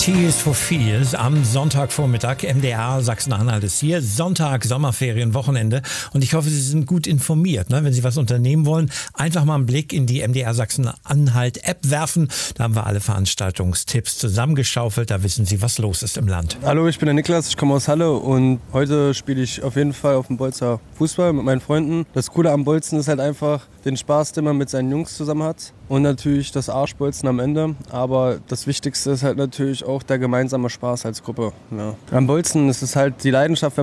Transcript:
Tears for Fears am Sonntagvormittag. MDR Sachsen-Anhalt ist hier. Sonntag, Sommerferien, Wochenende. Und ich hoffe, Sie sind gut informiert. Ne? Wenn Sie was unternehmen wollen, einfach mal einen Blick in die MDR Sachsen-Anhalt App werfen. Da haben wir alle Veranstaltungstipps zusammengeschaufelt. Da wissen Sie, was los ist im Land. Hallo, ich bin der Niklas, ich komme aus Halle und heute spiele ich auf jeden Fall auf dem Bolzer Fußball mit meinen Freunden. Das Coole am Bolzen ist halt einfach den Spaß, den man mit seinen Jungs zusammen hat und natürlich das Arschbolzen am Ende. Aber das Wichtigste ist halt natürlich auch der gemeinsame Spaß als Gruppe. Ja. Am Bolzen ist es halt die Leidenschaft,